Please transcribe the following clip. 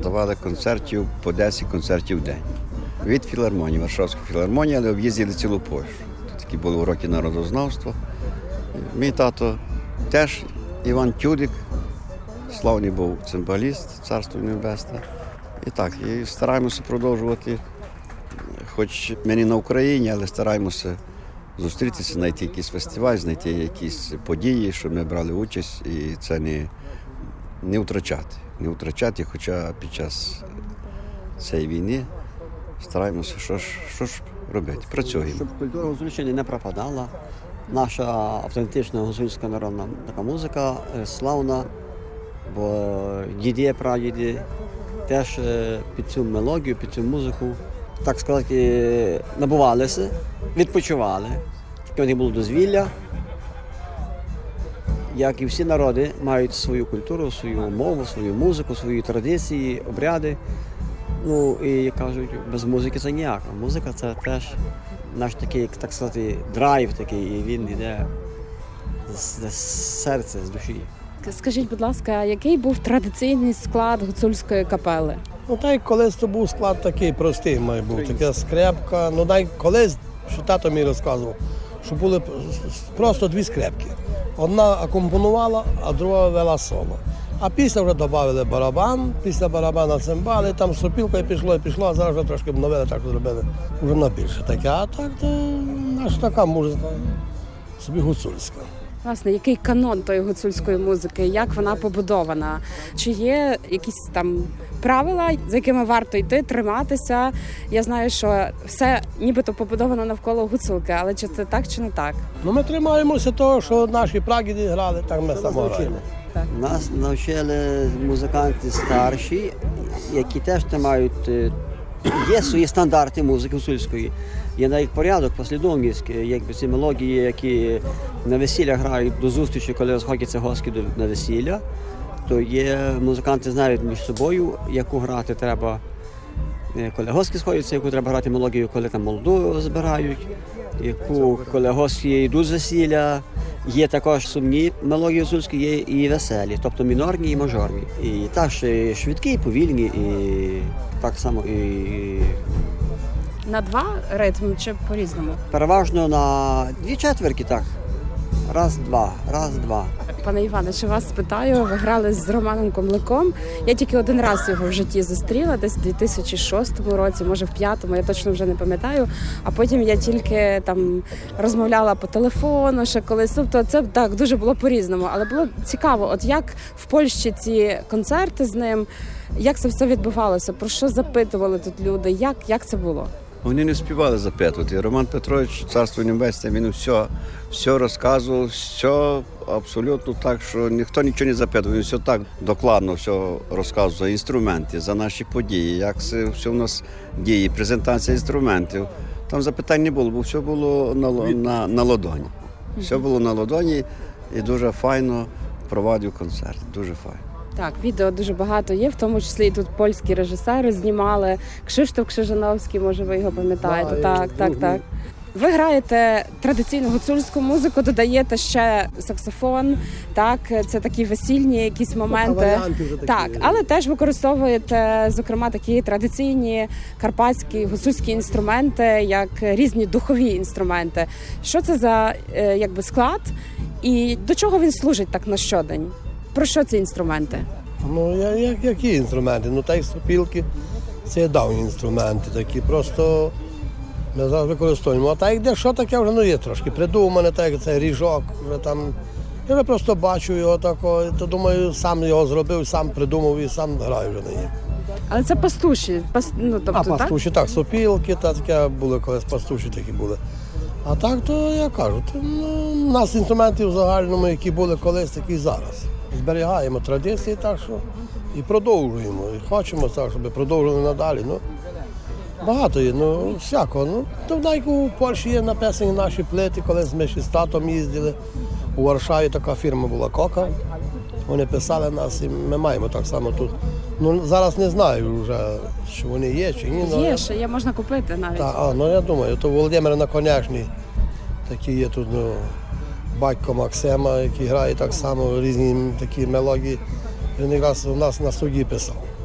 давали концертів по 10 концертів в день. Від філармонії, Варшавської філармонії, але об'їздили цілу Польщу. Такі були уроки народознавства. Мій тато теж Іван Тюдик, славний був цимбаліст, царство небесне. І так, і стараємося продовжувати, хоч ми не на Україні, але стараємося зустрітися, знайти якийсь фестиваль, знайти якісь події, щоб ми брали участь і це не втрачати. Не втрачати, хоча під час цієї війни стараємося, що ж робити, працюємо. Щоб культура Гуцульщини не пропадала, наша автентична гуцульська народна така музика славна, бо діди, прадіди теж під цю мелодію, під цю музику, так сказати, набувалися, відпочивали. Таке у них було дозвілля. Як і всі народи, мають свою культуру, свою мову, свою музику, свої традиції, обряди. Ну, і, як кажуть, без музики це ніяк. Музика – це теж наш такий, так сказати, драйв такий, і він йде з серця, з душі. Скажіть, будь ласка, який був традиційний склад гуцульської капели? Ну, так колись то був склад такий простий, має бути, така скрепка. Ну, так колись, що тато мій розказував, що були просто дві скрепки. Одна акомпонувала, а друга вела соло. А після вже додали барабан, після барабана цимбали, там сопілка і пішло, а зараз вже трошки обновили, так зробили вже на більше таке. А так, то наша така музика, собі гуцульська. Власне, який канон тої гуцульської музики, як вона побудована? Чи є якісь там правила, за якими варто йти, триматися? Я знаю, що все нібито побудовано навколо гуцулки, але чи це так, чи не так? Ну, ми тримаємося того, що наші прадіди грали, так ми само граємо. Нас навчили музиканти старші, які теж мають, є свої стандарти музики гуцульської. Є навіть порядок, послідовність, якби ці мелодії, які на весілля грають до зустрічі, коли розходяться гості на весілля, то є музиканти знають між собою, яку грати треба, коли гості сходяться, яку треба грати мелодію, коли там молоду збирають, яку, коли гості йдуть з весілля. Є також сумні мелодії гуцульські, є і веселі, тобто мінорні і мажорні. І так, і швидкі, і повільні, і так само і... На два ритми чи по-різному? Переважно на 2/4, так. Раз-два, раз-два. Пане Іване, чи вас спитаю, ви грали з Романом Комликом. Я тільки один раз його в житті зустріла, десь у 2006 році, може в 2005, я точно вже не пам'ятаю. А потім я тільки там розмовляла по телефону ще колись. Тобто це так дуже було по-різному. Але було цікаво, от як в Польщі ці концерти з ним, як це все відбувалося, про що запитували тут люди, як це було? Вони не співали запитувати. Роман Петрович, царство небесне, він все розказував, все абсолютно так, що ніхто нічого не запитував. Він все так докладно все розказував за інструменти, за наші події, як це все у нас діє, презентація інструментів. Там запитань не було, бо все було на ладоні. Все було на ладоні і дуже файно провадив концерт, дуже файно. Так, відео дуже багато є, в тому числі і тут польські режисери знімали. Кшиштоф Кшижановський, може ви його пам'ятаєте. Так. Ви граєте традиційну гуцульську музику, додаєте ще саксофон, так, це такі весільні якісь моменти. Так, але теж використовуєте, зокрема, такі традиційні карпатські гуцульські інструменти, як різні духові інструменти. Що це за якби склад і до чого він служить так на щодень? Про що ці інструменти? Ну, які інструменти? Ну, так, сопілки, це давні інструменти такі, просто ми зараз використовуємо. А так, де що таке вже, є трошки придумане, так, це ріжок, вже там, я вже просто бачу його такого, то думаю, сам його зробив, сам придумав і сам граю вже на ній. Але це пастуші, пастуші, так, сопілки, таке були, колись пастуші такі були. А так, то я кажу, у нас інструменти в загальному, які були колись, такі і зараз. Зберігаємо традиції, так що і продовжуємо. І хочемо так, щоб продовжували надалі. Ну, багато є, всякого. То навіть у Польщі є написані наші плити, колись ми ще з татом їздили. У Варшаві така фірма була «Кока». Вони писали нас і ми маємо так само тут. Зараз не знаю вже, що вони є чи ні. Є ще, є, можна купити навіть. Так, я думаю, то Володимир Наконечний, такі є тут, батько Максима, який грає так само різні такі мелодії. Він якраз у нас на суді писав.